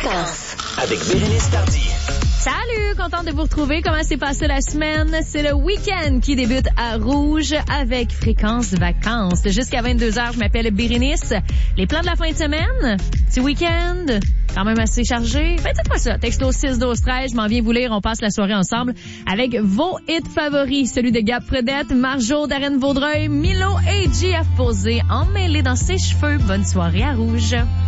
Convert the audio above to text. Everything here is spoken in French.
Fréquence. Avec Bérénice Tardy. Salut, contente de vous retrouver. Comment s'est passée la semaine? C'est le week-end qui débute à Rouge avec Fréquence Vacances. Jusqu'à 22h, je m'appelle Bérénice. Les plans de la fin de semaine? Petit week-end? Quand même assez chargé? Ben, dites-moi ça. Texto 6-12-13, je m'en viens vous lire. On passe la soirée ensemble avec vos hits favoris. Celui de Gab Fredette, Marjo, Darren Vaudreuil, Milo et JF Posé emmêlés dans ses cheveux. Bonne soirée à Rouge.